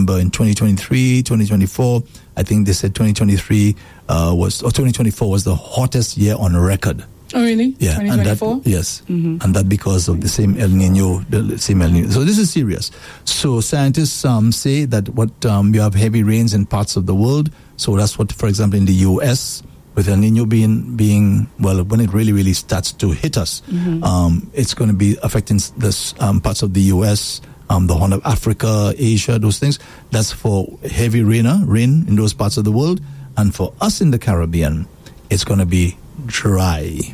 remember in 2023, 2024, I think they said 2024 was the hottest year on record. Oh, really? Yeah. 2024? Yes. And that because of the same El Nino. So this is serious. So scientists say that you have heavy rains in parts of the world. So that's what, for example, in the U.S., with El Nino being when it really, really starts to hit us, it's going to be affecting this parts of the U.S., the Horn of Africa, Asia, those things. That's for heavy rain in those parts of the world. And for us in the Caribbean, it's going to be dry.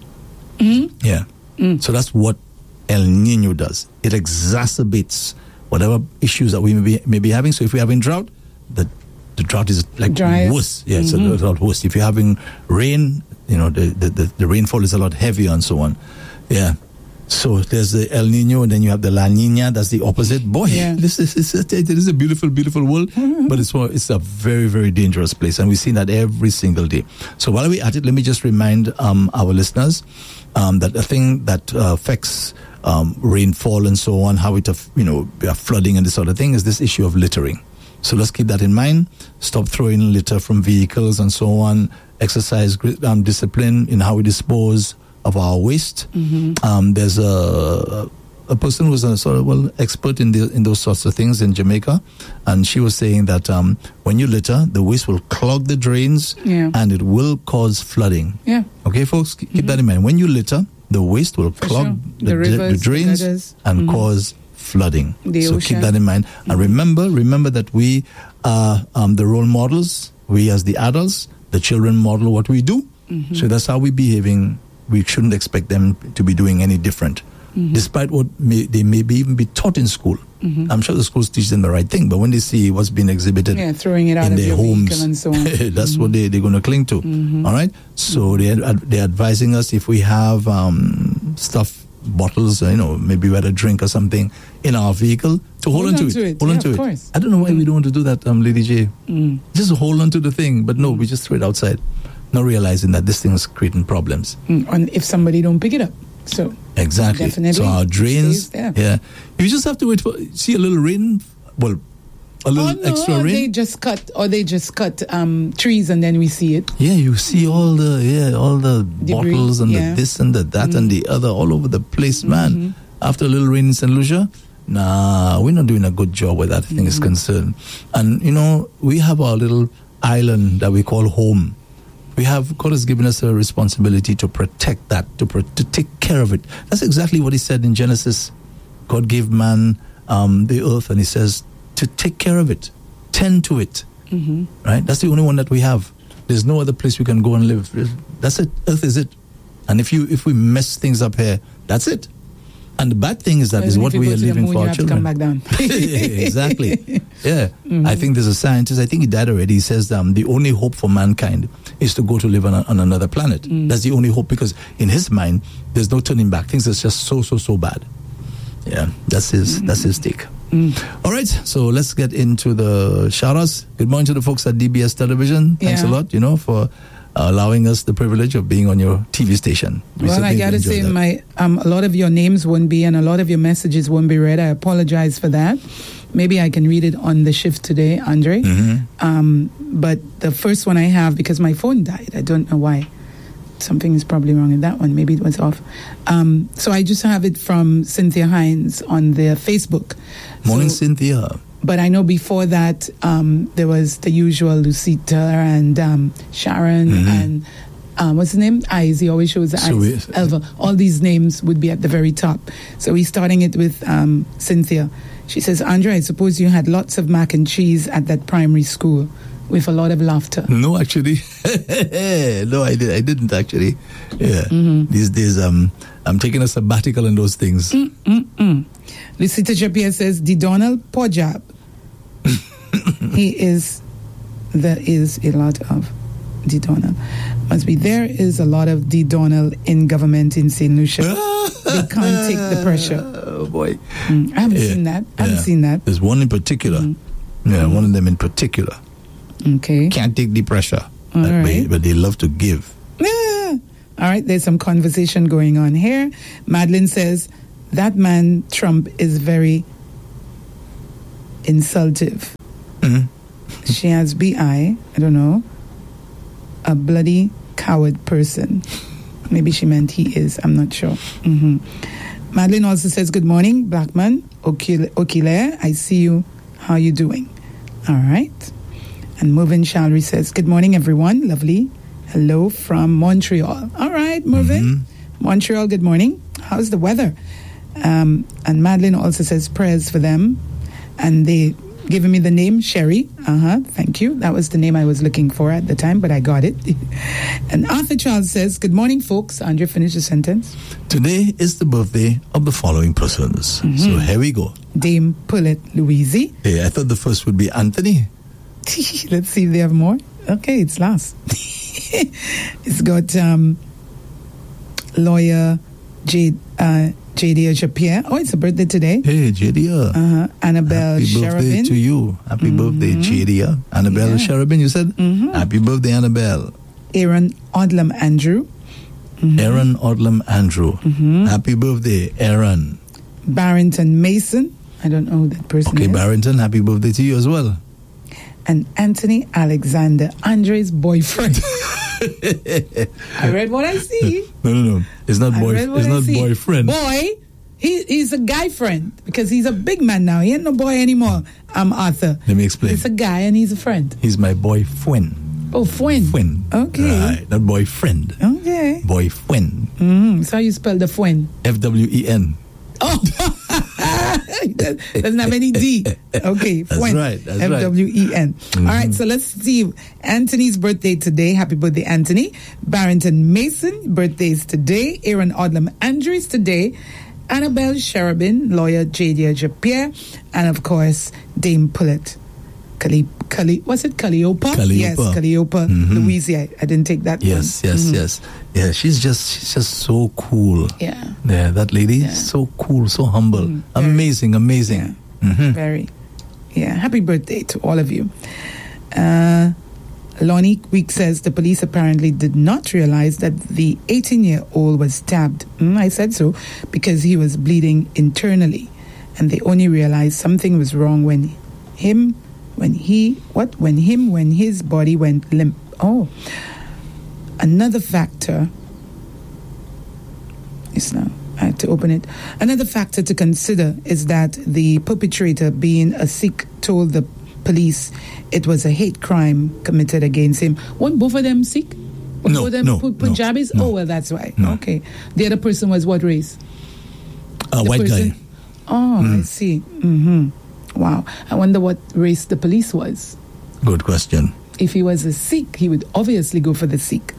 Yeah. So that's what El Nino does. It exacerbates whatever issues that we may be having. So if we're having drought, the drought is like worse. Yeah, it's a lot worse. If you're having rain, the rainfall is a lot heavier and so on. Yeah. So there's the El Nino, and then you have the La Nina. That's the opposite. Boy, this is a beautiful, beautiful world, but it's a very, very dangerous place, and we see that every single day. So while we're at it, let me just remind our listeners that the thing that affects rainfall and so on, how it flooding and this sort of thing, is this issue of littering. So let's keep that in mind. Stop throwing litter from vehicles and so on. Exercise discipline in how we dispose of our waste. There's a person who's a sort of expert in those sorts of things in Jamaica, and she was saying that when you litter, the waste will clog the drains and it will cause flooding. Yeah. Okay, folks, keep that in mind. When you litter, the waste will clog the drains and cause flooding. So keep that in mind. And remember that we are the role models. We as the adults, the children model what we do. So that's how we're behaving. We shouldn't expect them to be doing any different, despite what they may even be taught in school. I'm sure the schools teach them the right thing, but when they see what's being exhibited throwing it out in of their homes, and so on. that's what they're going to cling to. All right? So they're advising us, if we have stuff, bottles, maybe we had a drink or something in our vehicle, to hold on to it. Hold on to it. Course. I don't know why we don't want to do that, Lady J. Just hold on to the thing, but no, we just throw it outside. Not realizing that this thing is creating problems. And if somebody don't pick it up. So exactly. Definitely. So our drains, you just have to wait for, see a little rain, a little extra rain. They just cut trees and then we see it. Yeah, you see all the debris, bottles and the this and the that and the other all over the place, man. After a little rain in St. Lucia, we're not doing a good job where that thing is concerned. And, we have our little island that we call home. God has given us a responsibility to protect that, to take care of it. That's exactly what he said in Genesis. God gave man the earth, and he says to take care of it, tend to it. Right? That's the only one that we have. There's no other place we can go and live. That's it. Earth is it. And if we mess things up here, that's it. And the bad thing is that is what we are leaving for our children. Come back down. Exactly. Yeah. I think there's a scientist, I think he died already. He says the only hope for mankind is to go to live on another planet. That's the only hope, because in his mind, there's no turning back. Things are just so bad. Yeah. That's his take. All right. So let's get into the shout-outs. Good morning to the folks at DBS Television. Thanks a lot, for allowing us the privilege of being on your TV station. Well, I got to say, a lot of your names won't be, and a lot of your messages won't be read. I apologize for that. Maybe I can read it on the shift today, Andre. But the first one I have, because my phone died, I don't know why. Something is probably wrong with that one. Maybe it was off. So I just have it from Cynthia Hines on their Facebook. Morning, Cynthia. But I know before that, there was the usual Lucita and Sharon and what's his name? Eyes. He always shows the eyes. Elva. All these names would be at the very top. So he's starting it with Cynthia. She says, Andre, I suppose you had lots of mac and cheese at that primary school with a lot of laughter. No, actually. No, I didn't actually. Yeah. These days, I'm taking a sabbatical in those things. Lucita Japia says, the Donald Pojab. There is a lot of D. Donald. Must be, there is a lot of D. Donald in government in St. Lucia. They can't take the pressure. Oh, boy. I haven't seen that. I haven't seen that. There's one in particular. One of them in particular. Okay. Can't take the pressure. Right. But they love to give. All right, there's some conversation going on here. Madeline says, that man, Trump, is very insultive. She has BI, I don't know, a bloody coward person. Maybe she meant he is, I'm not sure. Madeline also says, good morning, Blackman, Okile, I see you, how you doing? All right. And Mervyn Shalry says, good morning, everyone, lovely. Hello from Montreal. All right, Mervyn. Montreal, good morning. How's the weather? And Madeline also says prayers for them. And they giving me the name Sherry. Thank you. That was the name I was looking for at the time, but I got it. And Arthur Charles says, good morning, folks. Andre, finish the sentence. Today is the birthday of the following persons. So here we go. Dame Paulette Louise. Hey, I thought the first would be Anthony. Let's see if they have more. Okay, it's last. It's got lawyer Jadia Japierre. Oh, it's a birthday today. Hey, Jadia. Annabelle Happy birthday Sherabin. to you. Happy birthday, Jadia. Annabelle Sherabin, you said? Happy birthday, Annabelle. Aaron Odlam Andrew. Aaron Odlam Andrew. Happy birthday, Aaron. Barrington Mason. I don't know who that person is. Okay, Barrington, happy birthday to you as well. And Anthony Alexander, Andre's boyfriend. I read what I see. No. It's not boyfriend. Boy, he's a guy friend because he's a big man now. He ain't no boy anymore. I'm Arthur. Let me explain. He's a guy and he's a friend. He's my boyfriend. Oh, friend. Friend. Okay. Right, not boyfriend. Okay. Boyfriend. So how you spell the friend? FWEN. Oh, doesn't have any D. Okay, That's right. That's FWEN. All right, so let's see. Anthony's birthday today. Happy birthday, Anthony. Barrington Mason, birthdays today. Aaron Odlam Andrews today. Annabelle Sherabin, lawyer Jadia Japierre, and of course, Dame Paulette. Was it Calliopa? Yes, Calliopa. Louise, I didn't take that one. Yes. Yeah, she's just so cool. Yeah, that lady is so cool, so humble. Amazing. Yeah. Very. Yeah, happy birthday to all of you. Lonnie Week says the police apparently did not realize that the 18-year-old was stabbed. I said so because he was bleeding internally, and they only realized something was wrong when his body went limp. Oh, another factor is now. I had to open it. Another factor to consider is that the perpetrator, being a Sikh, told the police it was a hate crime committed against him. Weren't both of them Sikh? No, Punjabis? No. Oh, well, that's why. No. Okay. The other person was what race? A white guy. Oh, I see. Wow. I wonder what race the police was. Good question. If he was a Sikh, he would obviously go for the Sikh.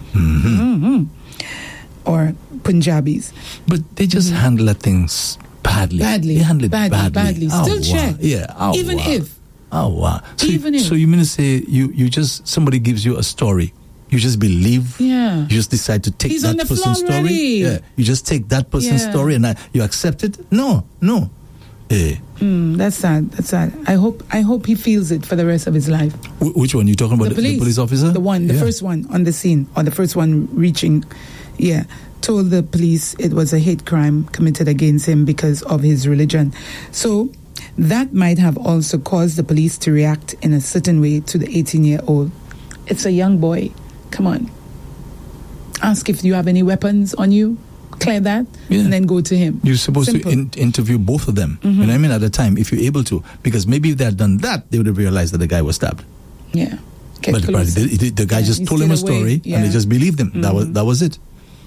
Or Punjabis. But they just handle things badly. They handle it badly. Still check. Yeah. Even if. Oh, wow. If. So you mean to say you just, somebody gives you a story, you just believe? Yeah. You just decide to take that person's story? Already. Yeah. You just take that person's story and you accept it? No. That's sad. I hope he feels it for the rest of his life. Which one? You talking about the police officer? The first one on the scene, or the first one reaching, told the police it was a hate crime committed against him because of his religion. So that might have also caused the police to react in a certain way to the 18-year-old. It's a young boy. Come on. Ask if you have any weapons on you. Clear that, and then go to him. You're supposed to interview both of them. You know what I mean? At the time, if you're able to, because maybe if they had done that, they would have realized that the guy was stabbed. Yeah, but the guy just told him a story, and they just believed him. That was it.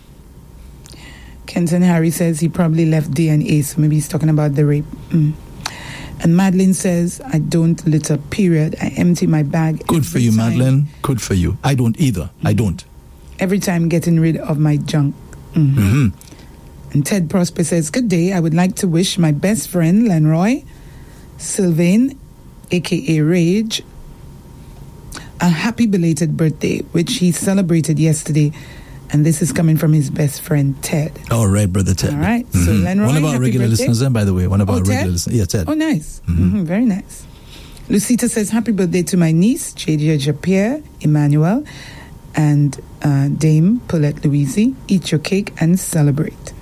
Kenton Harry says he probably left DNA, so maybe he's talking about the rape. And Madeline says, I don't litter, period. I empty my bag. Good for you, Madeline. Good for you. I don't either. I don't. Every time getting rid of my junk. And Ted Prosper says, good day. I would like to wish my best friend, Lenroy Sylvain, a.k.a. Rage, a happy belated birthday, which he celebrated yesterday. And this is coming from his best friend, Ted. All right, brother Ted. All right. So, Lenroy, one of our regular listeners, by the way. One of our regular listeners. Yeah, Ted. Oh, nice. Very nice. Lucita says, happy birthday to my niece, Jadia Japierre, Emmanuel, and Dame Paulette Louise. Eat your cake and celebrate.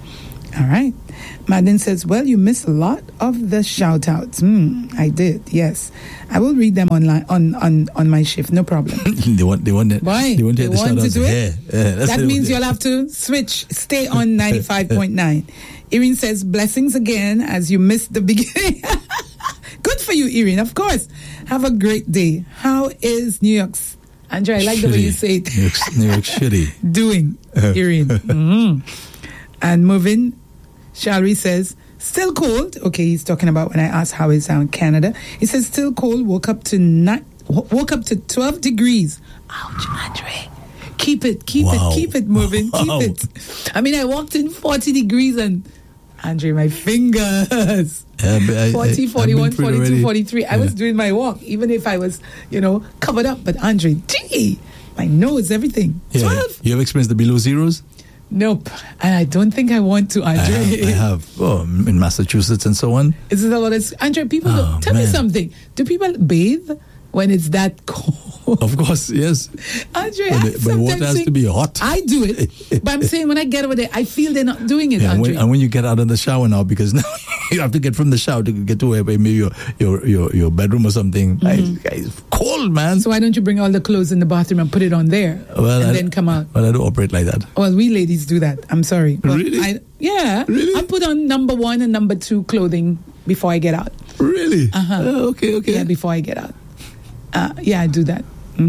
All right. Madden says, well, you missed a lot of the shout-outs. I did, yes. I will read them online on my shift, no problem. They want it. Why? They want to do it? Yeah, that means you'll have to switch. Stay on 95.9. Irene says, blessings again as you missed the beginning. Good for you, Irene, of course. Have a great day. How is New York's? Andrea, I like the way you say it. New York City. Doing, Irene. And moving, Shalry says, still cold. Okay, he's talking about when I asked how it's down in Canada. He says, still cold, woke up to 12 degrees. Ouch, Andre. Keep it moving, keep it. I mean, I walked in 40 degrees and, Andre, my fingers. 40, 41, 42, 43. I was doing my walk, even if I was, covered up. But Andre, gee, my nose, everything. 12. You have experienced the below zeros? Nope. And I don't think I want to, Andre. I have. Oh, in Massachusetts and so on. Is it a lot of... Andre, people... tell me something. Do people bathe when it's that cold? Of course, yes. Andre, but water has to be hot. I do it. But I'm saying when I get over there, I feel they're not doing it, Andre. And when you get out of the shower now, because now you have to get from the shower to get to where maybe your bedroom or something. It's cold, man. So why don't you bring all the clothes in the bathroom and put it on there and then come out? Well, I don't operate like that. Well, we ladies do that. I'm sorry. But really? Really? I put on number 1 and number 2 clothing before I get out. Really? Okay. Yeah, before I get out. I do that.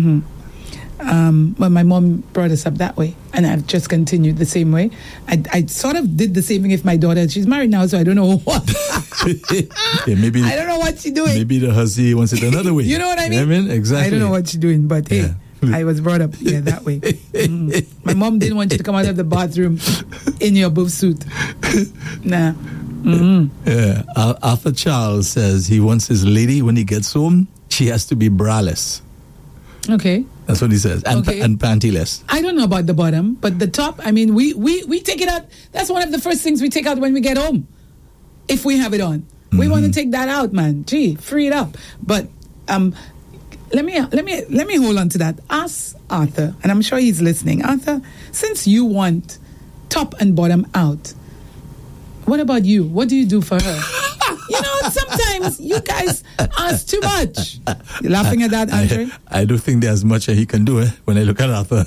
But my mom brought us up that way, and I've just continued the same way. I sort of did the same thing with my daughter. She's married now, so I don't know what. Maybe I don't know what she's doing. Maybe the hussy wants it another way. You know what I mean? You know what I mean? Exactly. I don't know what she's doing, but hey, I was brought up that way. My mom didn't want you to come out of the bathroom in your buff suit. Nah. Yeah. Arthur Charles says he wants his lady when he gets home. She has to be braless. Okay. That's what he says. And pantyless. I don't know about the bottom, but the top, I mean, we take it out. That's one of the first things we take out when we get home. If we have it on. We want to take that out, man. Gee, free it up. But let me hold on to that. Ask Arthur, and I'm sure he's listening. Arthur, since you want top and bottom out, what about you? What do you do for her? Sometimes you guys ask too much. You're laughing at that, Andre? I don't think there's much he can do when I look at Arthur.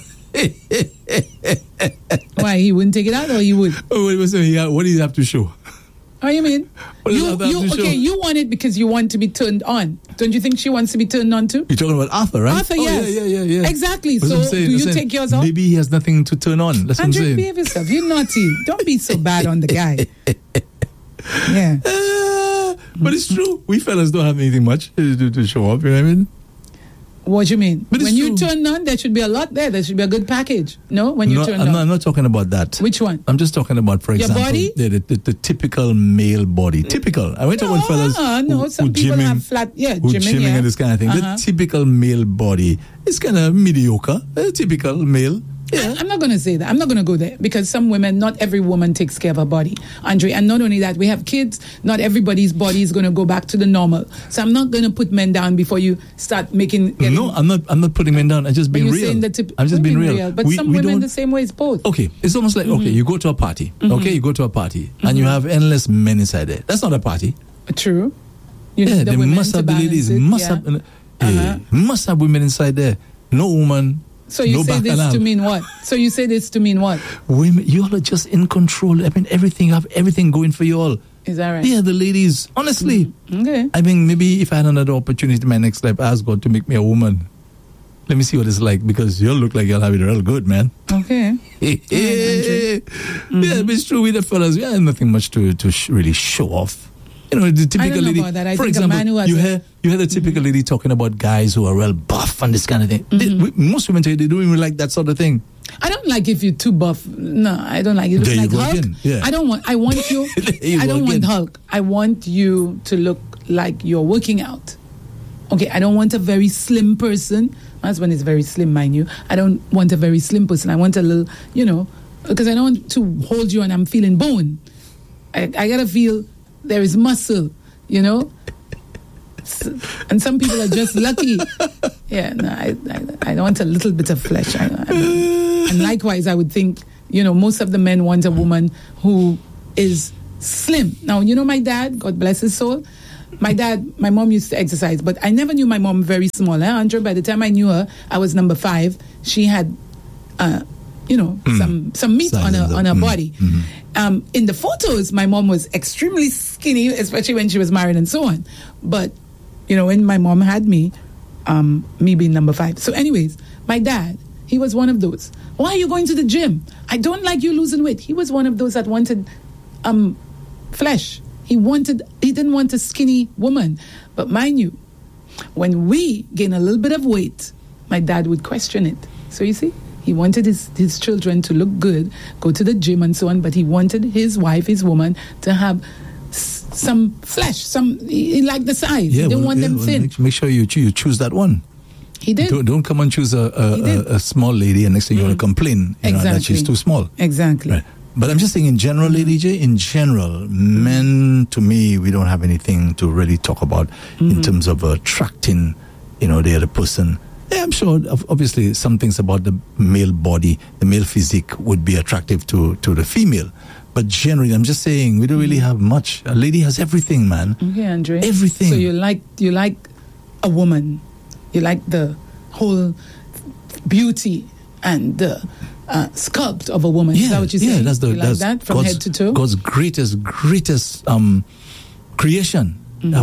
Why? He wouldn't take it out, or he would? What do you have to show? Oh, you mean? You want it because you want to be turned on. Don't you think she wants to be turned on too? You're talking about Arthur, right? Arthur, yes. Yeah. Exactly. So do you take yours off? Maybe he has nothing to turn on. That's Andre, what I'm saying. behave yourself. You're naughty. Don't be so bad on the guy. Yeah. But it's true. We fellas don't have anything much to show off. You know what I mean? What do you mean? But when you turn on, there should be a lot there. There should be a good package. No? When you turn on. I'm not talking about that. Which one? I'm just talking about, for example, your body? The typical male body. Typical. I went to one fellas some people have flat, gymming and this kind of thing. The typical male body is kind of mediocre. Typical male. Yeah. I'm not going to say that. I'm not going to go there because not every woman takes care of her body, Andre. And not only that, we have kids. Not everybody's body is going to go back to the normal. So I'm not going to put men down before you start making... No, I'm not putting men down. I'm just being real. I'm just being real. But some women the same way is both. Okay. It's almost like, you go to a party. Okay, you go to a party and you have endless men inside there. That's not a party. True. They must have the ladies. Must have women inside there. No woman... So you say this to mean what? Women, you all are just in control. I mean, you have everything going for you all. Is that right? Yeah, the ladies. Honestly. Okay. I mean, maybe if I had another opportunity in my next life, ask God to make me a woman. Let me see what it's like, because you'll look like you'll have it real good, man. Okay. Yeah, but it's true with the fellas. We have nothing much to really show off. The typical I don't know lady. about that. I for think example, a man who has you hear the typical lady talking about guys who are well buff and this kind of thing. Most women tell you they don't even like that sort of thing. I don't like if you're too buff. No, I don't like it. There like you go Hulk. again. Yeah. I want you. I don't want Hulk. I want you to look like you're working out. Okay, I don't want a very slim person. My husband is very slim, mind you. I don't want a very slim person. I want a little, because I don't want to hold you and I'm feeling bone. I gotta feel there is muscle, and some people are just lucky. Yeah, no, I want a little bit of flesh. And likewise, I would think, most of the men want a woman who is slim. Now, you know my dad, God bless his soul. My mom used to exercise, but I never knew my mom very small. Andre, by the time I knew her, I was number 5. She had, some meat on her body. In the photos, my mom was extremely skinny, especially when she was married and so on. But, when my mom had me being number 5. So anyways, my dad, he was one of those. Why are you going to the gym? I don't like you losing weight. He was one of those that wanted flesh. He didn't want a skinny woman. But mind you, when we gain a little bit of weight, my dad would question it. So you see, he wanted his children to look good, go to the gym and so on, but he wanted his wife, his woman, to have some flesh, he liked the size. He didn't want them thin. Make sure you choose that one. He did. Don't come and choose a small lady and next thing you want to complain that she's too small. Exactly. Right. But I'm just saying, in general, Lady J, men, to me, we don't have anything to really talk about in terms of attracting, the other person. Yeah, I'm sure, obviously, some things about the male body, the male physique would be attractive to the female. But generally, I'm just saying, we don't really have much. A lady has everything, man. Okay, Andre. Everything. So you like a woman. You like the whole beauty and the sculpt of a woman. Is that what you say? Yeah, that's that from head to toe? God's greatest creation,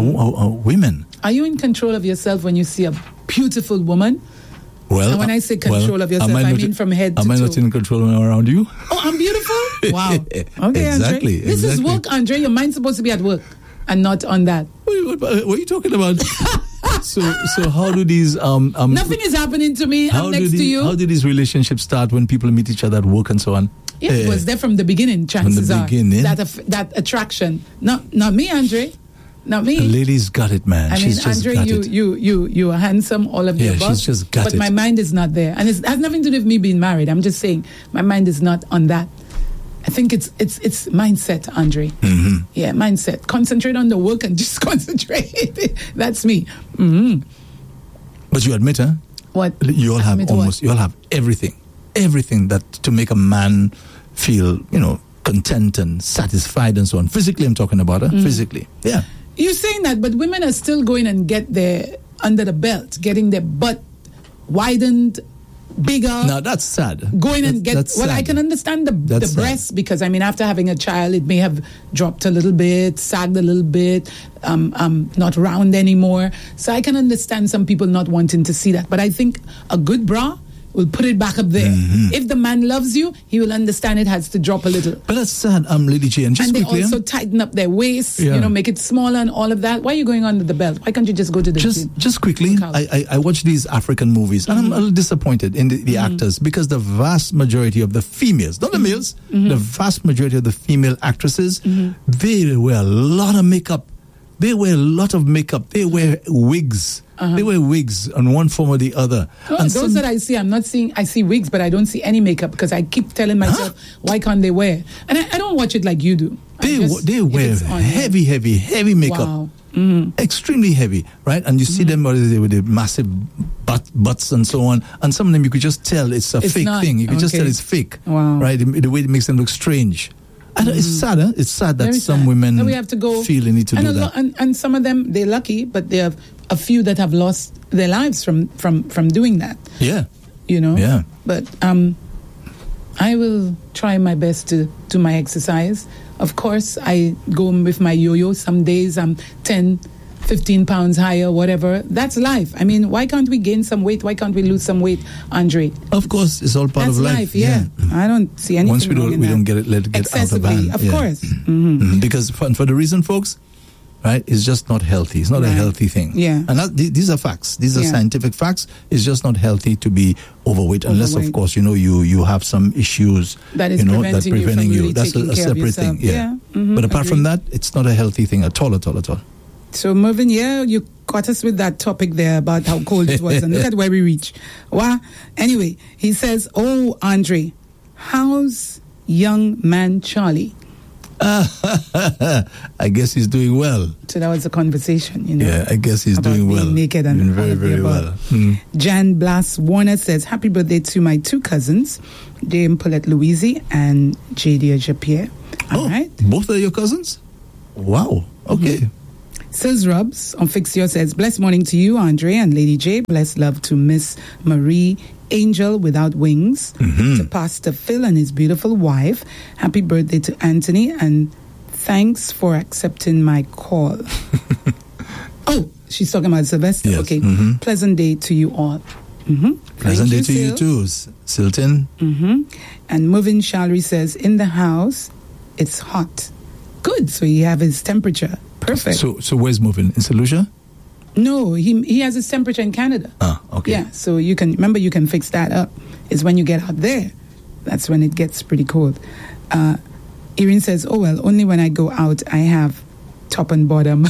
women. Are you in control of yourself when you see a beautiful woman? Well, and when I say control of yourself, I mean from head to toe. Am I not in control when I'm around you? Oh, I'm beautiful? Wow. Okay, exactly, Andre. This is work, Andre. Your mind's supposed to be at work and not on that. What are you talking about? So how do these nothing is happening to me. I'm next to you. How do these relationships start when people meet each other at work and so on? Yeah, it was there from the beginning. Chances are that attraction. Not me, Andre. Not me. The lady's got it, man. She's Andre, you are handsome, all of the above. She's just got but it. My mind is not there, and it has nothing to do with me being married. I'm just saying my mind is not on that. I think it's mindset, Andre. Mm-hmm. Yeah, mindset. Concentrate on the work and just concentrate. That's me. Mm-hmm. But you admit, huh? What? You all have everything that to make a man feel, content and satisfied and so on. Physically, I'm talking about, physically. Yeah. You're saying that, but women are still going and get their under the belt, getting their butt widened, bigger. Now that's sad. Going and get. Well, I can understand the breasts because after having a child, it may have dropped a little bit, sagged a little bit, not round anymore. So I can understand some people not wanting to see that. But I think a good bra will put it back up there. Mm-hmm. If the man loves you, he will understand it has to drop a little. But that's sad, Lady J. And they also tighten up their waist, make it smaller and all of that. Why are you going under the belt? Why can't you just go to the gym? Just quickly, I watch these African movies and I'm a little disappointed in the actors because the vast majority of the females, not the males, the vast majority of the female actresses, they wear a lot of makeup. They wear a lot of makeup. They wear wigs. They wear wigs on one form or the other. Oh, and those that I see, I see wigs, but I don't see any makeup because I keep telling myself, why can't they wear? And I don't watch it like you do. They wear heavy makeup. Wow. Extremely heavy, right? And you see them with the massive butts and so on. And some of them you could just tell it's a fake thing. You could just tell it's fake. Wow. Right? The way it makes them look strange. And it's sad, huh? It's sad that some women feel they need to do that. And some of them, they're lucky, but there are a few that have lost their lives from doing that. Yeah. Yeah. But I will try my best to do my exercise. Of course, I go with my yo-yo. Some days I'm 10, 15 pounds higher, whatever. That's life. Why can't we gain some weight? Why can't we lose some weight, Andre? Of course, it's all part of life. Yeah. I don't see anything once we don't get it out of hand. Of course. Because for the reason, folks, right, it's just not healthy. It's not a healthy thing. Yeah. And these are facts. These are scientific facts. It's just not healthy to be overweight unless, of course, you have some issues that is preventing you. That's a separate thing. Yeah. But apart from that, it's not a healthy thing at all. So, Mervyn, you caught us with that topic there about how cold it was, and look at where we reach. Wow. Anyway, he says, "Oh, Andre, how's young man Charlie?" I guess he's doing well. So that was a conversation, Yeah, I guess he's doing well. Naked and doing very, very well. Jan Blas Warner says, "Happy birthday to my two cousins, Dame Paulette Louise and Jadia Japierre. All right. Both are your cousins? Wow. Okay. Sills Rubs on Fix Your says, blessed morning to you, Andre and Lady J. Blessed love to Miss Marie Angel Without Wings, to Pastor Phil and his beautiful wife. Happy birthday to Anthony, and thanks for accepting my call. Oh, she's talking about Sylvester. Yes. Okay. Pleasant day to you all. Pleasant day to you too, Silton. And Movin Shalry says, in the house, it's hot. Good. So you have his temperature. Perfect. So where's Movin? In St. Lucia? No, he has his temperature in Canada. Okay. Yeah, so you can fix that up. It's when you get out there. That's when it gets pretty cold. Irene says, oh, well, only when I go out I have top and bottom.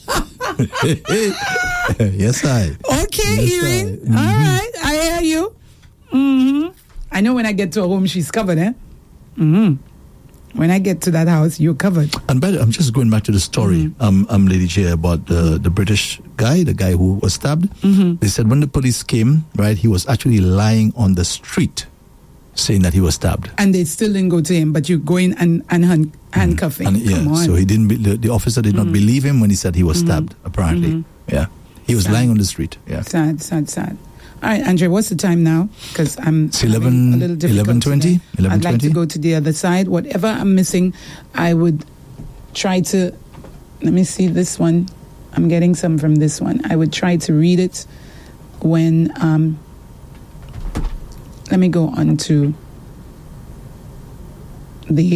Yes, I. Okay, yes, Irene. All right, I hear you. I know when I get to a home, she's covered, eh? When I get to that house, you're covered. And by the way, I'm just going back to the story, Lady J, about the British guy, the guy who was stabbed. They said when the police came, right, he was actually lying on the street, saying that he was stabbed. And they still didn't go to him, but you go in and handcuff him. Come on. So he didn't. The officer did not believe him when he said he was stabbed. Apparently, yeah, he was lying on the street. Yeah, sad. All right, Andre, what's the time now? Because it's 11:20. I'd like to go to the other side. Whatever I'm missing, I would try to. Let me see this one. I'm getting some from this one. I would try to read it when. Let me go on to the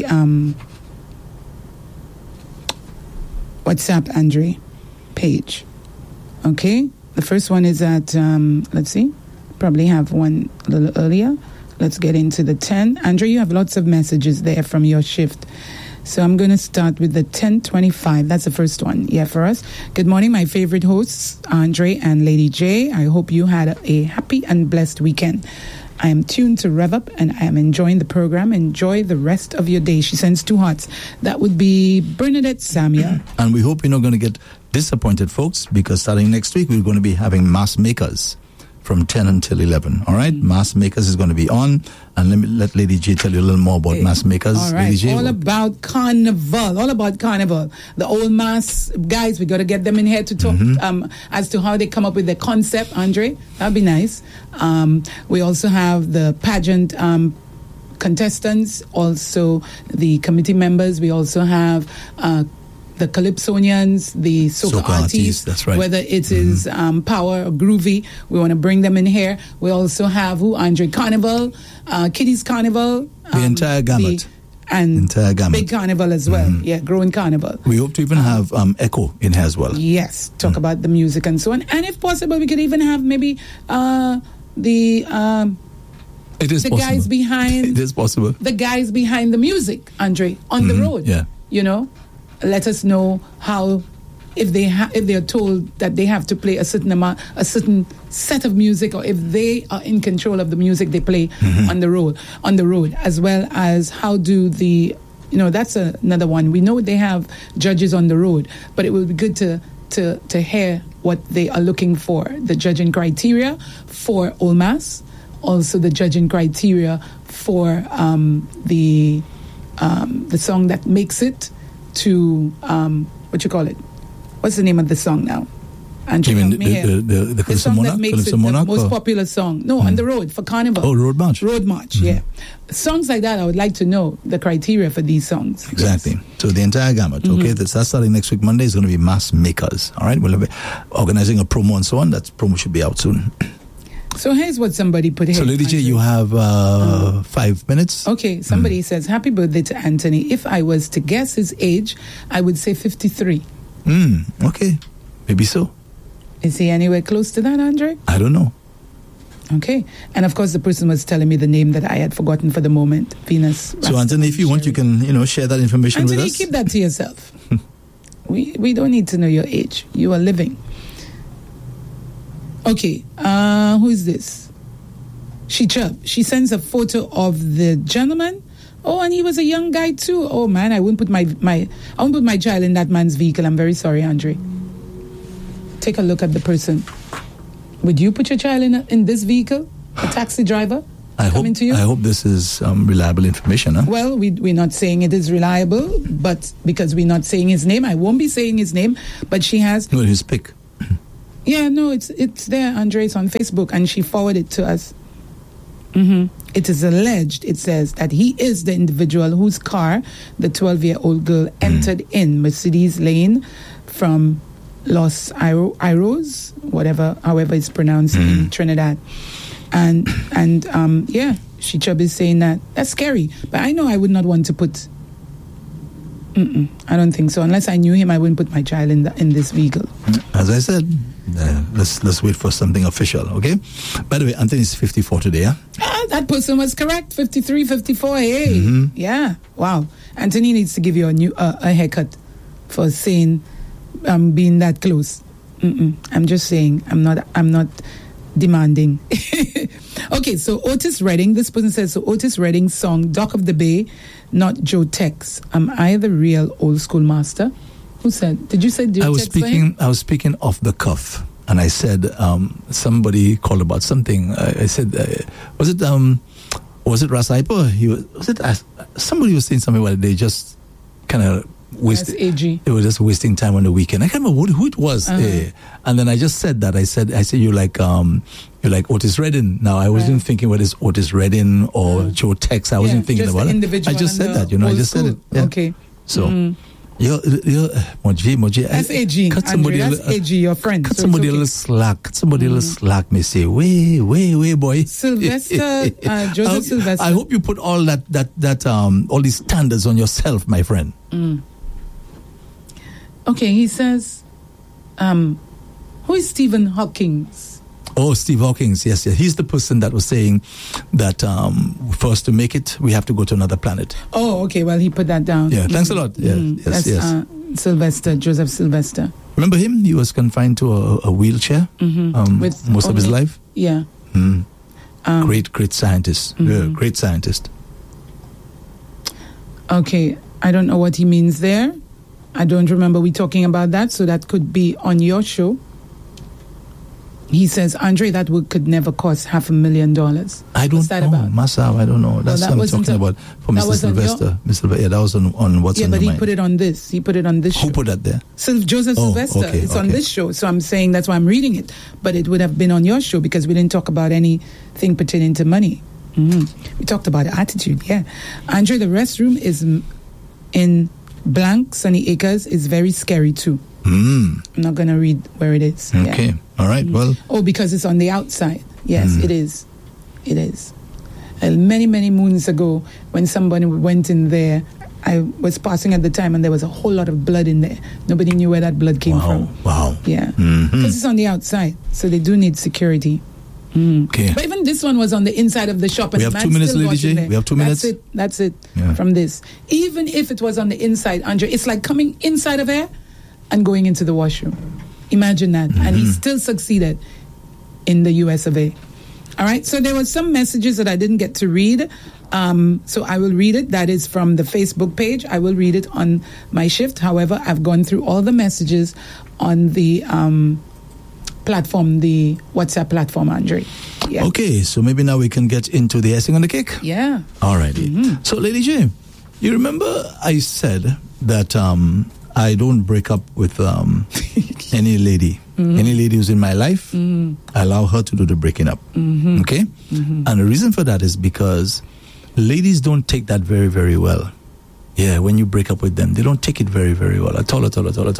WhatsApp Andre page. Okay. The first one is at, let's see, probably have one a little earlier. Let's get into the 10. Andre, you have lots of messages there from your shift. So I'm going to start with the 1025. That's the first one. Yeah, for us. Good morning, my favorite hosts, Andre and Lady J. I hope you had a happy and blessed weekend. I am tuned to Rev Up and I am enjoying the program. Enjoy the rest of your day. She sends 2 hearts. That would be Bernadette Samuel. And we hope you're not going to get disappointed, folks, because starting next week, we're going to be having Mass Makers from 10 until 11. All right? Mass Makers is going to be on. And let Lady J tell you a little more about Mass Makers. All right. Lady J, all about carnival. The old mass guys, we got to get them in here to talk as to how they come up with the concept, Andre. That'd be nice. We also have the pageant contestants, also the committee members. We also have the Calypsonians, the soca artists, that's right. Whether it is power or groovy, we want to bring them in here. We also have Andre Carnival, Kiddies Carnival, the entire gamut, Big Carnival as well. Yeah, growing Carnival. We hope to even have Echo in here as well. Yes, talk about the music and so on, and if possible, we could even have maybe it is possible. Guys behind. It is possible. The guys behind the music, Andre, on the road. Yeah, you know. Let us know how, if they are told that they have to play a certain set of music, or if they are in control of the music they play on the road, as well as how do the, that's another one. We know they have judges on the road, but it would be good to hear what they are looking for, the judging criteria for Old Mass, also the judging criteria for the song that makes it to what's the name of the song now? And you mean the song that makes it the most popular song? No, on the road for Carnival. Oh, Road March. Road March, yeah. Songs like that, I would like to know the criteria for these songs. Exactly. Yes. So the entire gamut. Okay, that's starting next week. Monday is going to be Mass Makers. All right, we'll be organizing a promo and so on. That promo should be out soon. So here's what somebody put here. So Lady J, you have 5 minutes. Okay, somebody says, happy birthday to Anthony. If I was to guess his age, I would say 53. Okay, maybe so. Is he anywhere close to that, Andre? I don't know. Okay. And of course, the person was telling me the name that I had forgotten for the moment, Venus. So Anthony, if you want, you can, share that information Anthony, with us. Keep that to yourself. We don't need to know your age. You are living. Okay, who is this? She sends a photo of the gentleman. Oh, and he was a young guy too. Oh man, I wouldn't put my child in that man's vehicle. I'm very sorry, Andre. Take a look at the person. Would you put your child in this vehicle? A taxi driver? coming to you? I hope this is reliable information. Huh? Well, we're not saying it is reliable, but because we're not saying his name, I won't be saying his name, but she has... No, his pic. Yeah, no, it's there, Andre. It's on Facebook, and she forwarded it to us. It is alleged, it says, that he is the individual whose car the 12-year-old girl entered in Mercedes Lane from Los Iros, however it's pronounced in Trinidad. And she Chubb is saying that's scary. But I know I would not want to put... I don't think so. Unless I knew him, I wouldn't put my child in this vehicle. As I said, let's wait for something official, okay? By the way, Anthony's 54 today, huh? That person was correct. 53, 54. Hey, yeah, wow. Anthony needs to give you a haircut for saying being that close. I'm just saying. I'm not demanding. Okay, so Otis Redding. This person says, so Otis Redding's song "Dock of the Bay," not Joe Tex. Am I the real old school master? Who said? Did you say Joe Tex? I was speaking off the cuff, and I said somebody called about something. I said, was it Ras Hyper? Somebody was saying something about they just kind of wasted. AG. They were just wasting time on the weekend. I can't remember who it was. And then I just said that. I said you're like Otis Redding. Now I wasn't thinking whether it's Otis Redding or Joe Tex. I wasn't thinking about it. I just said that. I just said it. Yeah. Okay. So. You're Moji. That's AG. Cut somebody. That's AG, your friend. Cut somebody a little slack. Cut somebody a little slack. Me say, way, boy. Sylvester, Joseph Sylvester. I hope you put all that all these standards on yourself, my friend. Okay, he says, who is Stephen Hawkins? Oh, Steve Hawkins, yes. He's the person that was saying that for us to make it, we have to go to another planet. Oh, okay. Well, he put that down. Yeah, thanks a lot. Yeah, yes. Sylvester, Joseph Sylvester. Remember him? He was confined to a wheelchair with most of his life. Yeah. Great scientist. Yeah, great scientist. Okay, I don't know what he means there. I don't remember we talking about that, so that could be on your show. He says, Andre, that could never cost $500,000. I don't know. About? Masav, I don't know. That's what I'm talking about for Mr. Sylvester. Yeah, that was on what's on the mind. Yeah, but he put it on this. He put it on this show. Who put that there? Joseph Sylvester. Okay, it's on this show. So I'm saying that's why I'm reading it. But it would have been on your show because we didn't talk about anything pertaining to money. We talked about attitude, yeah. Andre, the restroom is in blank Sunny Acres is very scary too. I'm not going to read where it is. Okay. Yeah. All right. Well. Oh, because it's on the outside. Yes, it is. It is. Many, many moons ago, when somebody went in there, I was passing at the time, and there was a whole lot of blood in there. Nobody knew where that blood came from. Wow. Yeah. Because it's on the outside, so they do need security. Okay. But even this one was on the inside of the shop. And we have 2 minutes, Lady J. We have 2 minutes. That's it. Yeah. From this. Even if it was on the inside, Andre, it's like coming inside of here and going into the washroom. Imagine that. And he still succeeded in the US of A. All right. So there were some messages that I didn't get to read. So I will read it. That is from the Facebook page. I will read it on my shift. However, I've gone through all the messages on the platform, the WhatsApp platform, Andre. Yeah. Okay. So maybe now we can get into the icing on the cake. Yeah. All righty. So, Lady J, you remember I said that I don't break up with any lady. Any lady who's in my life, I allow her to do the breaking up. Okay? And the reason for that is because ladies don't take that very, very well. Yeah, when you break up with them, they don't take it very, very well at all.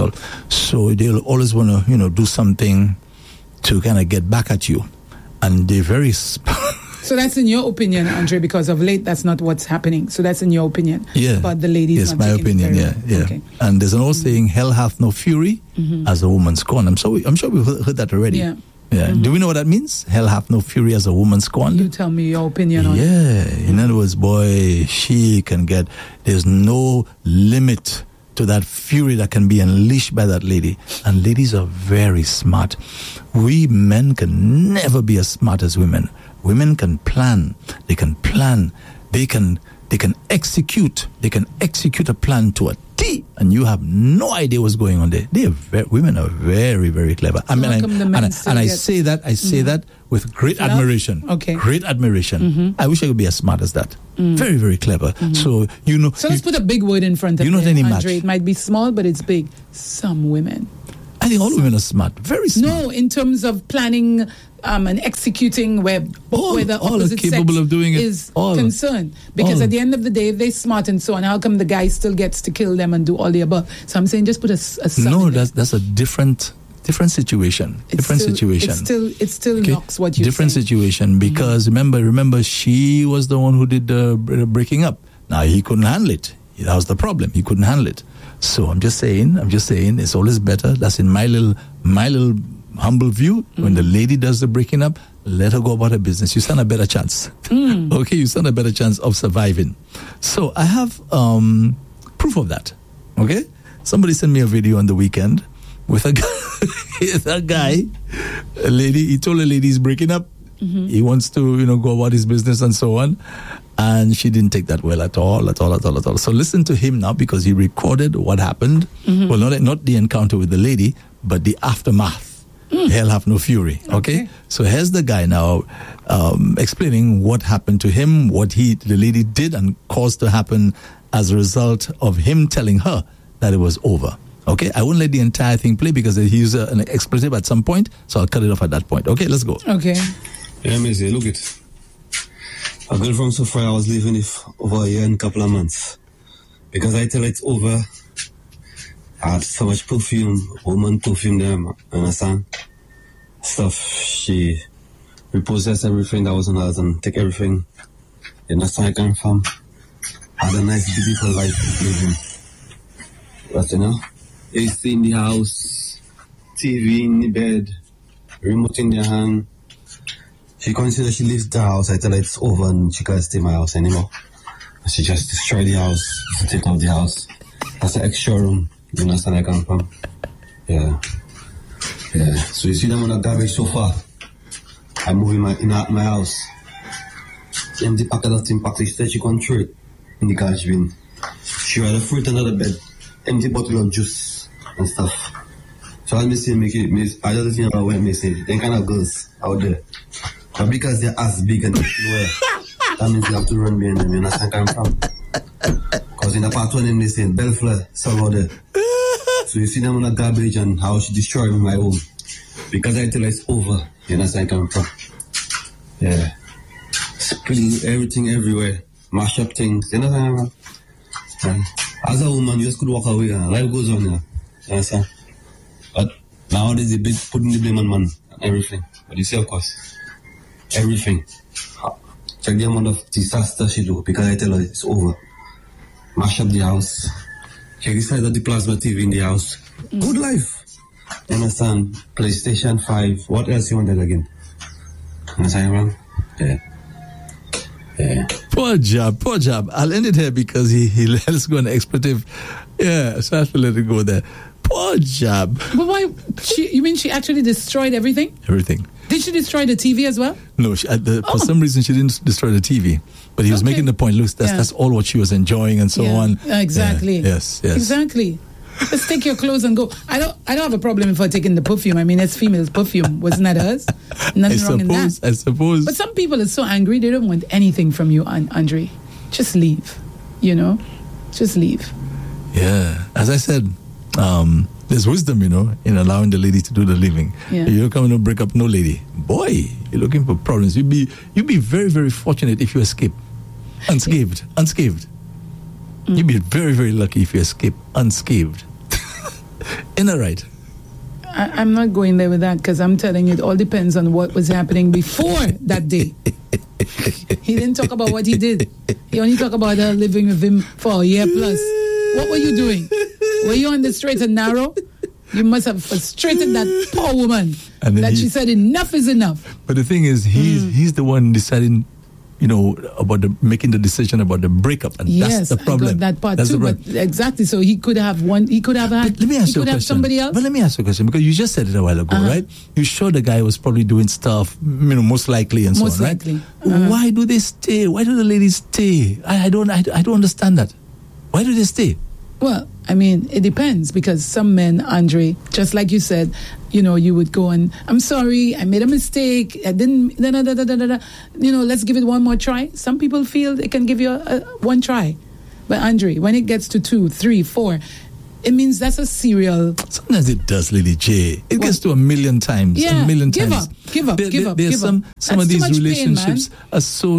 So they'll always want to, do something to kind of get back at you. And they're very... So that's in your opinion, Andre, because of late, that's not what's happening. So that's in your opinion. Yeah. But the ladies yes, not my opinion, yeah. Okay. And there's an old saying, hell hath no fury as a woman scorned. I'm sure we've heard that already. Yeah. Yeah. Do we know what that means? Hell hath no fury as a woman scorned? You tell me your opinion on it. Yeah. In other words, boy, she can get... There's no limit to that fury that can be unleashed by that lady. And ladies are very smart. We men can never be as smart as women. Women can plan. They can They can execute a plan to a T, and you have no idea what's going on there. Women are very, very clever. So I say that with great admiration. Okay. Great admiration. I wish I could be as smart as that. Very, very clever. So So let's put a big word in front of not any match. Andre. It might be small, but it's big. Some women. I think all women are smart. Very smart. No, in terms of planning and executing where the opposite sex of doing it. is concerned. Because at the end of the day, if they're smart and so on, how come the guy still gets to kill them and do all the above? So I'm saying just put a sum No, in there. that's a different situation. It still knocks what you different say. situation, because remember, she was the one who did the breaking up. Now he couldn't handle it. That was the problem. He couldn't handle it. So I'm just saying, it's always better. That's in my little humble view. When the lady does the breaking up, let her go about her business. You stand a better chance. Okay, you stand a better chance of surviving. So I have proof of that. Okay, somebody sent me a video on the weekend with a guy, a lady. He told a lady he's breaking up. He wants to, go about his business and so on. And she didn't take that well at all. So listen to him now, because he recorded what happened. Well, not the encounter with the lady, but the aftermath. Hell have no fury. Okay? So here's the guy now explaining what happened to him, what the lady did and caused to happen as a result of him telling her that it was over. Okay? I won't let the entire thing play because he used an expletive at some point, so I'll cut it off at that point. Okay, let's go. Okay. Yeah, Maisie, look it. A girl from so far, I was leaving it over a year and a couple of months. Because I tell her it's over. I had so much perfume, woman perfume there, understand? Stuff, she repossessed everything that was in hers and take everything. You understand, I come from? Had a nice, beautiful life living. But AC in the house, TV in the bed, remote in the hand. She considers she leaves the house. I tell her it's over and she can't stay in my house anymore. She just destroy the house, she take out the house. That's an extra room. You understand where I come from? Yeah. So you see them on the garbage so far. I move in my house. Empty packet of tin pack. She said she can't throw it in the garbage bin. She had a fruit under the bed. Empty bottle of juice and stuff. So I say I just think about when they say them kind of girls out there. But because they're as big and everywhere, that means you have to run behind them. You understand where I'm from? Because in the part one, they say Bellflower, Salvador. So you see them on the garbage and how she destroyed my home. Because I tell her it's over. You understand where I'm from? Yeah. Spill everything everywhere. Mash up things. You understand? As a woman, you just could walk away. Life goes on. You understand? But nowadays, they be putting the blame on man and everything. But you see, of course, everything. Check the amount of disaster she do because I tell her it's over. Mash up the house. Check the size of the plasma TV in the house. Good life. You understand? PlayStation 5. What else you wanted again? Understand, man? Yeah. Poor job. I'll end it here because he let us go on expletive. Yeah, so I have to let it go there. Poor job. But why? You mean she actually destroyed everything? Everything. Did she destroy the TV as well? No, for some reason she didn't destroy the TV. But he was making the point, look, that's all what she was enjoying and so on. Exactly. Yeah. Yes. Exactly. Just take your clothes and go. I don't have a problem if I taking the perfume. I mean, it's female's perfume. Wasn't that hers? Nothing wrong in that. I suppose. But some people are so angry, they don't want anything from you, Andre. Just leave. Just leave. Yeah. As I said, there's wisdom, in allowing the lady to do the living. Yeah. You don't come and break up no lady. Boy, you're looking for problems. You'd be very, very fortunate if you escape unscathed. You'd be very, very lucky if you escape unscathed. Isn't that right? I'm not going there with that because I'm telling you, it all depends on what was happening before that day. He didn't talk about what he did. He only talked about her living with him for a year plus. What were you doing? Were you on the straight and narrow? You must have frustrated that poor woman. And that she said enough is enough. But the thing is, he's the one deciding, about making the decision about the breakup, and Yes, that's the problem. I got that part That's too. the But problem. exactly, so he could have one. He could have had. But let me ask he you a could have question. somebody else. But let me ask you a question, because you just said it a while ago, right? You sure the guy was probably doing stuff, most likely, and Most so on, likely. right? Why do they stay? Why do the ladies stay? I don't understand that. Why do they stay? Well, I mean, it depends, because some men, Andre, just like you said, you would go and, I'm sorry, I made a mistake, I didn't, let's give it one more try. Some people feel they can give you one try. But Andre, when it gets to 2, 3, 4, it means that's a serial. Sometimes it does, Lady J. It gets to 1,000,000 times. Yeah, 1,000,000 give times. up, give up, give up. Some That's of too these much pain, relationships are so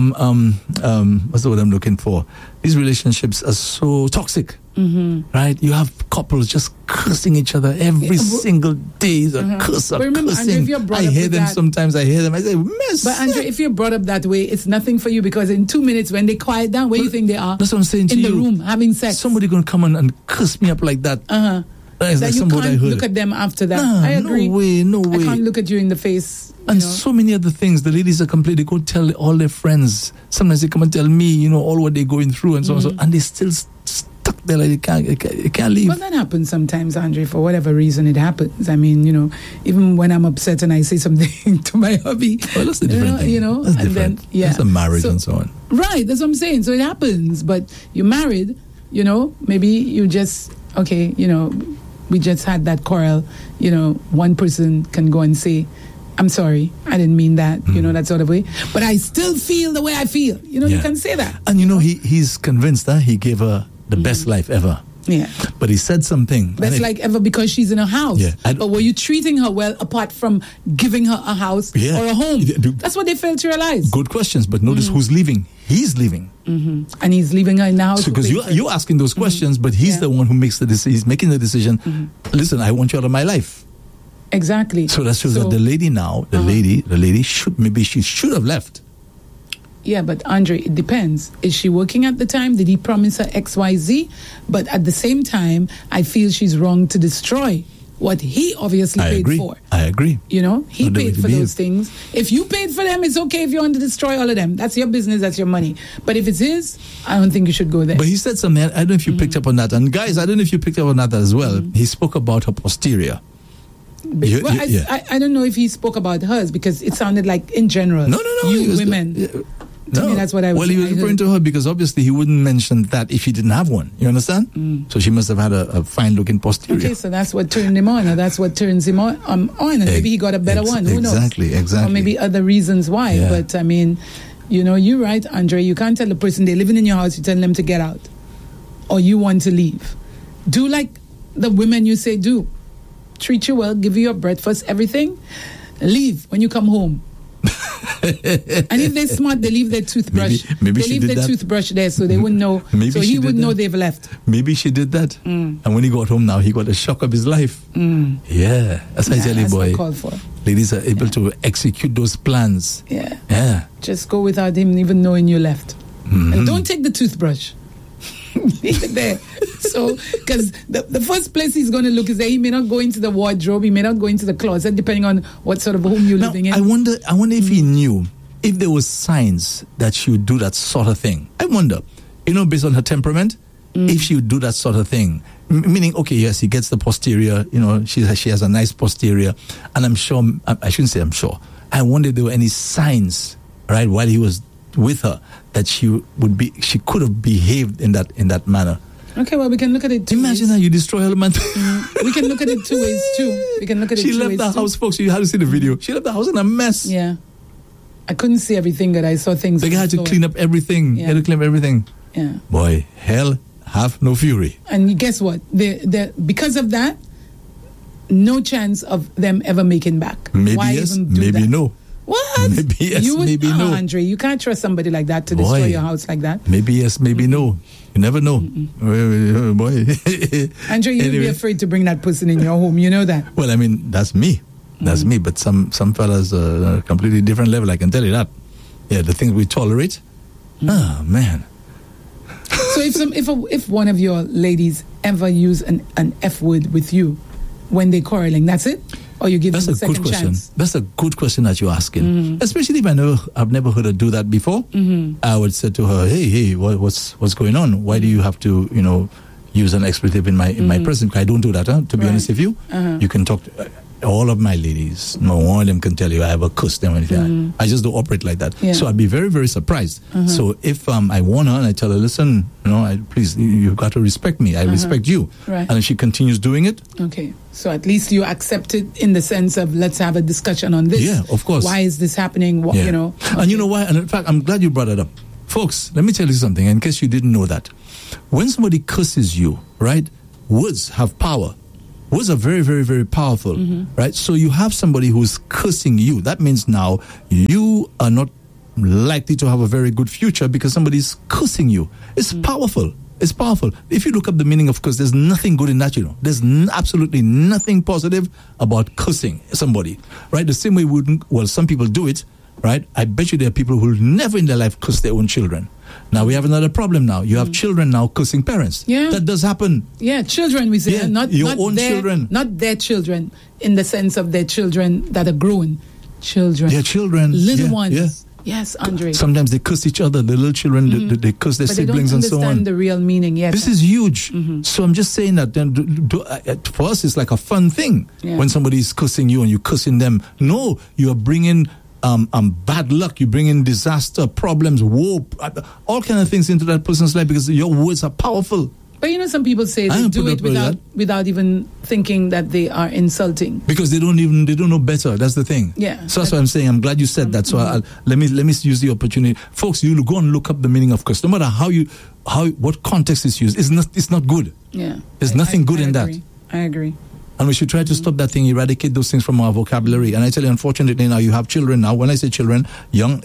what's the word I'm looking for? These relationships are so toxic. Right? You have couples just cursing each other every single day. A curse of But remember, cursing. Andre, if you're brought I up hear with them that- sometimes. I hear them. I say, mess. But Andre, if you're brought up that way, it's nothing for you, because in 2 minutes, when they quiet down, where you think they are? That's what I'm saying to in you. the room having sex. Somebody gonna come and curse me up like that. That's That like you somebody I can't heard. look at them after that. Nah, I agree. No way. I can't look at you in the face. And so many other things. The ladies are complete. They go tell all their friends. Sometimes they come and tell me, all what they're going through and so on. So, and they still stuck there like they can't leave. Well, that happens sometimes, Andre, for whatever reason it happens. I mean, even when I'm upset and I say something to my hubby. Well, that's the different thing. That's and different. then, yeah. That's a marriage and so on. Right, that's what I'm saying. So it happens. But you're married, maybe you just, okay, we just had that quarrel. One person can go and say, I'm sorry, I didn't mean that, that sort of way. But I still feel the way I feel. You can say that. And he's convinced that he gave her the best life ever. Yeah. But he said something. Best like ever, because she's in a house. Yeah, but were you treating her well apart from giving her a house or a home? That's what they fail to realize. Good questions, but notice who's leaving. He's leaving. And he's leaving her in the house. Because you're asking those questions, but he's the one who makes the decision. He's making the decision. Listen, I want you out of my life. Exactly. So that shows that the lady now, the lady should have left. Yeah, but Andre, it depends. Is she working at the time? Did he promise her XYZ? But at the same time, I feel she's wrong to destroy what he obviously paid for. I agree. He paid for those things. If you paid for them, it's okay if you want to destroy all of them. That's your business, that's your money. But if it's his, I don't think you should go there. But he said something, I don't know if you picked up on that. And guys, I don't know if you picked up on that as well. He spoke about her posterior. I don't know if he spoke about hers, because it sounded like in general. No. Women. To me, that's what I was. Well, he was referring to her because obviously he wouldn't mention that if he didn't have one. You understand? So she must have had a fine-looking posterior. Okay, so that's what turned him on, or that's what turns him on, and maybe he got a better one. Who knows? Exactly. Or maybe other reasons why. Yeah. But I mean, you're right, Andre. You can't tell the person they're living in your house, you tell them to get out, or you want to leave. Do like the women you say do. Treat you well, give you your breakfast, everything. Leave when you come home. And if they're smart, they leave their toothbrush. Maybe they leave their toothbrush there, so they wouldn't know. So he would know they've left. Maybe she did that. And when he got home now, he got a shock of his life. Yeah, that's I tell you, boy. Called for. Ladies are able to execute those plans. Yeah. Just go without him even knowing you left. And don't take the toothbrush. Leave it there. So, because the first place he's going to look is that he may not go into the wardrobe, he may not go into the closet, depending on what sort of home you're living in. I wonder if he knew, if there was signs that she would do that sort of thing. I wonder, based on her temperament, if she would do that sort of thing. Meaning, okay, yes, he gets the posterior, she has a nice posterior, and I'm sure, I shouldn't say I'm sure, I wonder if there were any signs, right, while he was with her, that she could have behaved in that manner. Okay, well, we can look at it two Imagine ways. that you destroy her man. We can look at it two ways too. She left the house, folks. You had to see the video. She left the house in a mess. Yeah. I couldn't see everything, but I saw things. They had to clean up everything. Yeah. They had to clean up everything. Yeah. Boy, hell have no fury. And guess what? Because of that, no chance of them ever making back. Maybe Why yes, even do maybe that? no. What? Maybe yes, maybe no. Andre, you can't trust somebody like that to destroy your house like that. Maybe yes, maybe no. You never know. Boy. Andre, you'd be afraid to bring that person in your home. You know that. Well, I mean, that's me. That's me. But some fellas are a completely different level. I can tell you that. Yeah, the things we tolerate. Oh, man. So if one of your ladies ever use an F word with you when they're quarreling, that's it? or you give That's them a a second good question. chance? That's a good question that you're asking. Especially if I've never heard her do that before. I would say to her, hey, what's going on? Why do you have to, use an expletive in my presence? I don't do that, to be honest with you. You can talk to all of my ladies. No one of them can tell you I ever cussed them or anything. I just don't operate like that. Yeah. So I'd be very, very surprised. So if I warn her and I tell her, listen, please, you've got to respect me. I respect you. Right. And if she continues doing it, Okay, so at least you accept it in the sense of let's have a discussion on this. Yeah, of course. Why is this happening? What, yeah. And you know why? And in fact, I'm glad you brought it up. Folks, let me tell you something in case you didn't know that. When somebody curses you, right, words have power. Words are very, very, very powerful, right? So you have somebody who's cursing you. That means now you are not likely to have a very good future because somebody's cursing you. It's powerful. It's powerful. If you look up the meaning of curse, there's nothing good in that, There's absolutely nothing positive about cursing somebody, right? The same way some people do it, right? I bet you there are people who will never in their life curse their own children. Now we have another problem now. You have children now cursing parents. Yeah. That does happen. Yeah, children, we say. Yeah, not your not own their, children. Not their children, in the sense of their children that are grown. Children. Their children. Little Yeah, ones. yeah. Yes, Andre. Sometimes they curse each other. The little children, they curse their But they siblings don't and so understand on. the real meaning yet. This is huge. So I'm just saying that for us, it's like a fun thing when somebody is cursing you and you cursing them. No, you are bringing bad luck. You bring in disaster, problems, war, all kind of things into that person's life because your words are powerful. But some people say they do it without even thinking that they are insulting. Because they don't know better. That's the thing. Yeah. So that's what I'm saying. I'm glad you said that. So let me use the opportunity. Folks, you go and look up the meaning of curse. No matter what context is used, it's not good. Yeah. There's nothing good in agree. that. I agree. And we should try to stop that thing, eradicate those things from our vocabulary. And I tell you, unfortunately, now you have children. Now, when I say children, young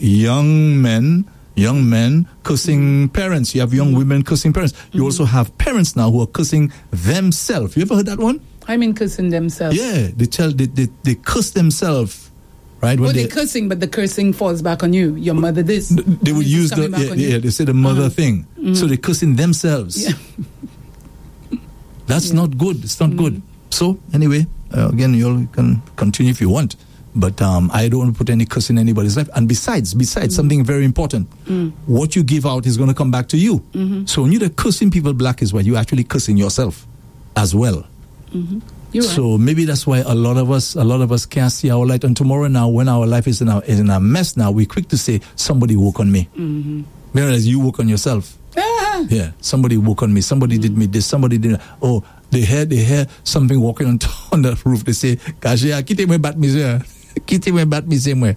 men cursing parents. You have young women cursing parents. You also have parents now who are cursing themselves. You ever heard that one? I mean, cursing themselves. Yeah, they curse themselves, right? When they're cursing, but the cursing falls back on you. Your mother this. They would use they say the mother thing. So they're cursing themselves. Yeah. That's not good. It's not good. So anyway, again, you all can continue if you want. But I don't want to put any curse in anybody's life. And besides, something very important, what you give out is going to come back to you. So when you're cursing people black is white, you're actually cursing yourself as well. So maybe that's why a lot of us can't see our light. And tomorrow now, when our life is in a mess now, we're quick to say, somebody woke on me. Whereas you woke on yourself. Yeah, somebody woke on me. Somebody did me this. Somebody did. Oh, they hear something walking on the roof. They say, "Kashi, kite me bat me sir. Kite me bat me somewhere."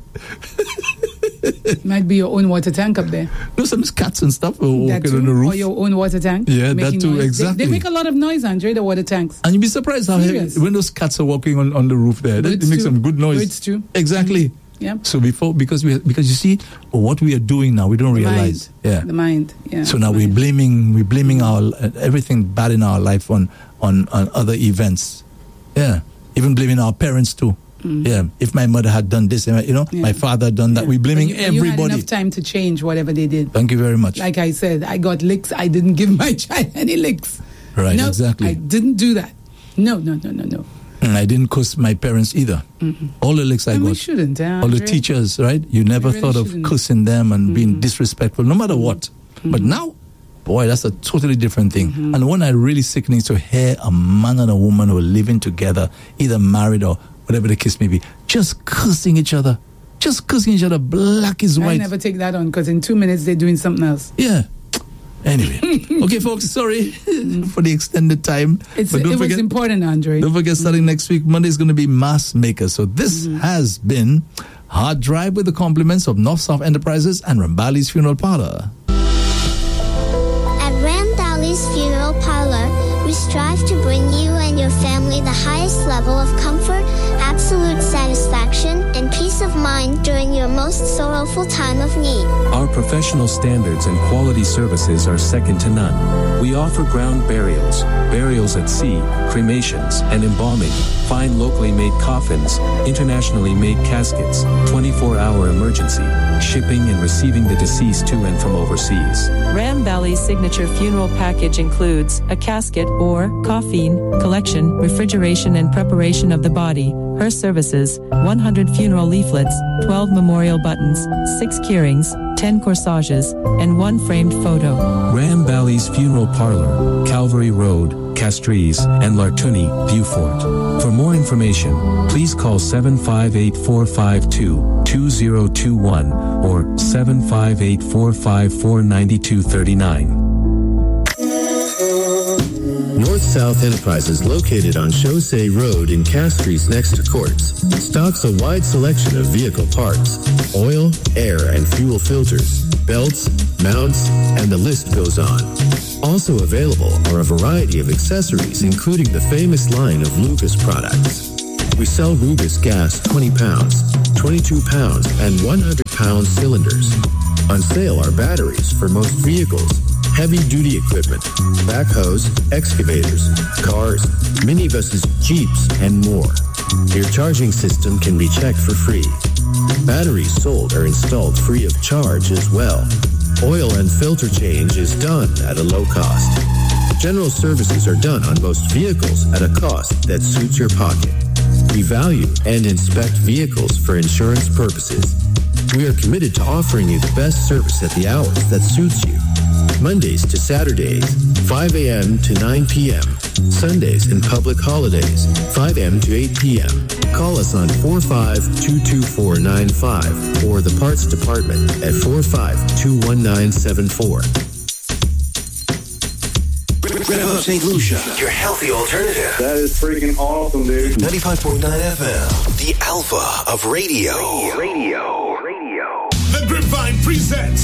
Might be your own water tank up there. No, some cats and stuff walking on the roof. Or your own water tank. Yeah, that too, noise. exactly. They make a lot of noise, Andre, the water tanks. And you'd be surprised how when those cats are walking on the roof there, they make some good noise. Birds too. Exactly. Yeah. So because you see what we are doing now, we don't realize. The mind. Yeah. So now we're blaming our everything bad in our life on other events. Yeah. Even blaming our parents too. Yeah. If my mother had done this, my father had done that. We're blaming everybody. You had enough time to change whatever they did. Thank you very much. Like I said, I got licks. I didn't give my child any licks. Right. No, exactly. I didn't do that. No. And I didn't curse my parents either. All the licks I got. We shouldn't, all the teachers, right? You never thought of cursing them and being disrespectful, no matter what. But now, boy, that's a totally different thing. And one I really sickening to hear a man and a woman who are living together, either married or whatever the case may be, just cursing each other. Black is white. I never take that on because in 2 minutes they're doing something else. Yeah. Anyway, okay, folks, sorry for the extended time. It was important, Andre. Don't forget, starting next week, Monday is going to be Mass Maker. So this has been Hard Drive with the compliments of North-South Enterprises and Rambali's Funeral Parlor. At Rambali's Funeral Parlor, we strive to bring you and your family the highest level of comfort, absolute satisfaction, and peace of mind during your most sorrowful time of need. Our professional standards and quality services are second to none. We offer ground burials, burials at sea, cremations, and embalming, fine locally made coffins, internationally made caskets, 24-hour emergency, shipping and receiving the deceased to and from overseas. Rambali's signature funeral package includes a casket or coffin, collection, refrigeration and preparation of the body, hearse services, 100 funeral leaflets, 12 memorial buttons, 6 keyrings, 10 corsages, and 1 framed photo. Ram Valley's Funeral Parlor, Calvary Road, Castries, and Lartuni, Beaufort. For more information, please call 758-452-2021 or 758-454-9239. North-South Enterprises, located on Chaussee Road in Castries next to Courts, stocks a wide selection of vehicle parts, oil, air, and fuel filters, belts, mounts, and the list goes on. Also available are a variety of accessories, including the famous line of Lucas products. We sell Rubis gas 20 pounds, 22 pounds, and 100-pound cylinders. On sale are batteries for most vehicles, heavy-duty equipment, backhoes, excavators, cars, minibuses, Jeeps, and more. Your charging system can be checked for free. Batteries sold are installed free of charge as well. Oil and filter change is done at a low cost. General services are done on most vehicles at a cost that suits your pocket. We value and inspect vehicles for insurance purposes. We are committed to offering you the best service at the hours that suits you. Mondays to Saturdays, 5 a.m. to 9 p.m. Sundays and public holidays, 5 a.m. to 8 p.m. Call us on 45-22495 or the parts department at 45-21974. Rev Up St. Lucia, your healthy alternative. That is freaking awesome, dude. 95.9 FM, the alpha of radio. The Grapevine presents